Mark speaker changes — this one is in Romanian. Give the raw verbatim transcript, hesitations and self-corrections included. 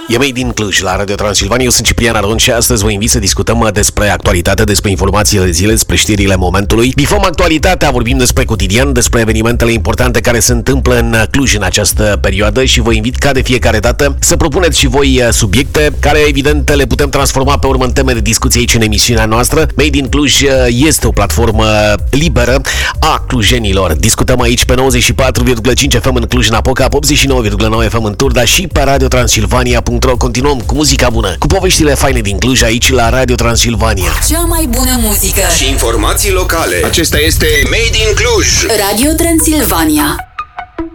Speaker 1: E Made in Cluj la Radio Transilvania. Eu sunt Ciprian Aron și astăzi vă invit să discutăm despre actualitate, despre informațiile de zile, despre știrile momentului. Bifăm actualitatea, vorbim despre cotidian, despre evenimentele importante care se întâmplă în Cluj în această perioadă și vă invit ca de fiecare dată să propuneți și voi subiecte care evident le putem transforma pe urmă în teme de discuție aici în emisiunea noastră. Made in Cluj este o platformă liberă a clujenilor. Discutăm aici pe nouăzeci și patru virgulă cinci F M în Cluj-Napoca, optzeci și nouă virgulă nouă F M în Turda și pe Radio Transilvania punct ro. Continuăm cu muzica bună, cu poveștile faine din Cluj aici la Radio Transilvania.
Speaker 2: Cea mai bună muzică
Speaker 3: și informații locale.
Speaker 4: Acesta este Made in Cluj.
Speaker 2: Radio Transilvania.